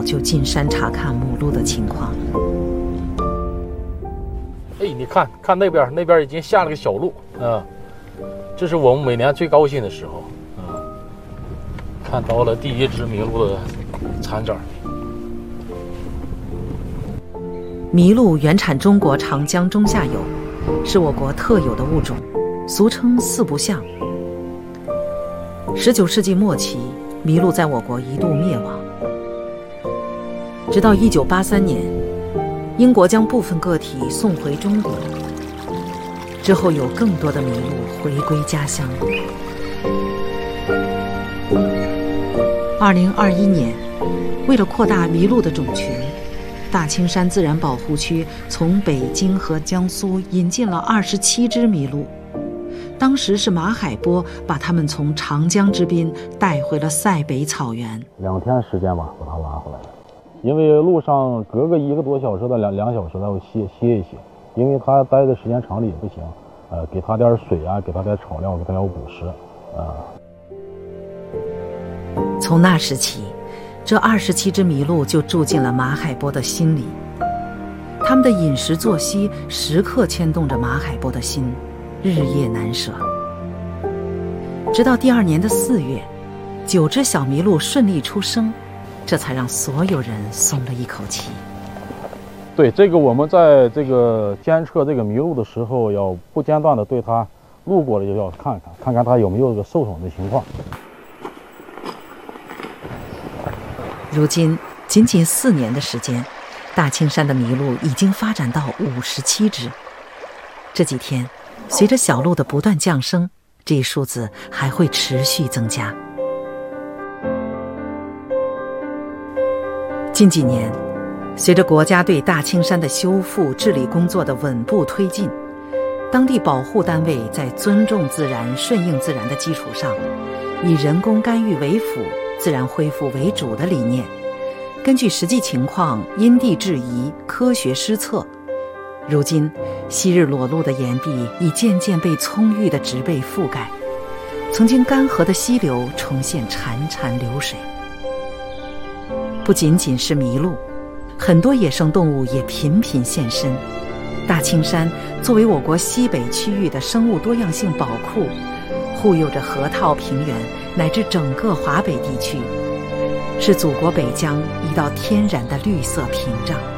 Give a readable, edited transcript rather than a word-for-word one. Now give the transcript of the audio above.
就进山查看母鹿的情况。 你看那边已经下了个小鹿，这是我们每年最高兴的时候，看到了第一只麋鹿的残渣。 麋鹿原产中国长江中下游，是我国特有的物种，俗称四不像。19世纪末期，麋鹿在我国一度灭亡，直到1983年，英国将部分个体送回中国，之后有更多的麋鹿回归家乡。2021年，为了扩大麋鹿的种群，大青山自然保护区从北京和江苏引进了27只麋鹿。当时是马海波把它们从长江之滨带回了塞北草原 ，2天时间吧，把它拉回来的。因为路上隔个1个多小时到2小时，它会歇一歇，因为它待的时间长了也不行。给它点水啊，给它点草料，给它点捕食从那时起，这27只麋鹿就住进了马海波的心里。它们的饮食作息时刻牵动着马海波的心，日夜难舍。直到第2年的4月，9只小麋鹿顺利出生，这才让所有人松了一口气。 对，这个我们在这个监测这个麋鹿的时候，要不间断的对它路过了就要看看它有没有这个受损的情况。 如今仅仅4年的时间，大青山的麋鹿已经发展到57只。这几天，随着小鹿的不断降生，这一数字还会持续增加。近几年，随着国家对大青山的修复治理工作的稳步推进，当地保护单位在尊重自然、顺应自然的基础上，以人工干预为辅、自然恢复为主的理念，根据实际情况因地制宜、科学施策。如今，昔日裸露的岩壁已渐渐被葱郁的植被覆盖，曾经干涸的溪流重现潺潺流水。不仅仅是麋鹿，很多野生动物也频频现身。大青山作为我国西北区域的生物多样性宝库，护佑着河套平原乃至整个华北地区，是祖国北疆一道天然的绿色屏障。